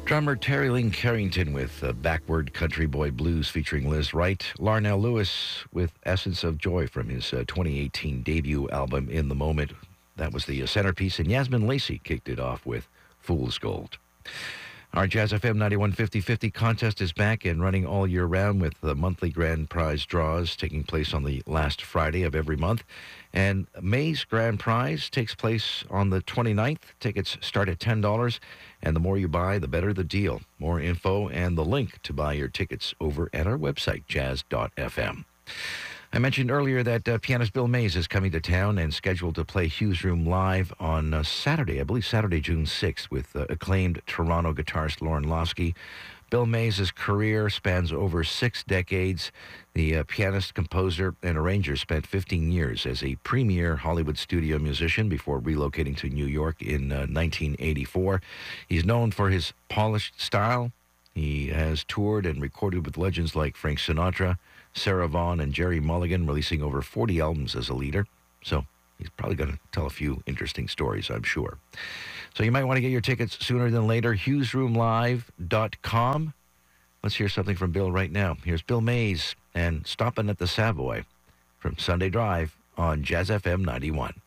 Drummer Terry Lynn Carrington with Backward Country Boy Blues featuring Liz Wright. Larnell Lewis with Essence of Joy from his 2018 debut album In the Moment. That was the centerpiece, and Yasmin Lacey kicked it off with Fool's Gold. Our Jazz FM 91 50/50 contest is back and running all year round with the monthly grand prize draws taking place on the last Friday of every month. And May's grand prize takes place on the 29th. Tickets start at $10, and the more you buy, the better the deal. More info and the link to buy your tickets over at our website, jazz.fm. I mentioned earlier that pianist Bill Mays is coming to town and scheduled to play Hughes Room live on Saturday, I believe Saturday, June 6th, with acclaimed Toronto guitarist Lauren Lofsky. Bill Mays' career spans over 6 decades. The pianist, composer, and arranger spent 15 years as a premier Hollywood studio musician before relocating to New York in 1984. He's known for his polished style. He has toured and recorded with legends like Frank Sinatra, Sarah Vaughan, and Jerry Mulligan, releasing over 40 albums as a leader. So he's probably going to tell a few interesting stories, I'm sure. So you might want to get your tickets sooner than later. HughesRoomLive.com. Let's hear something from Bill right now. Here's Bill Mays and Stoppin' at the Savoy from Sunday Drive on Jazz FM 91.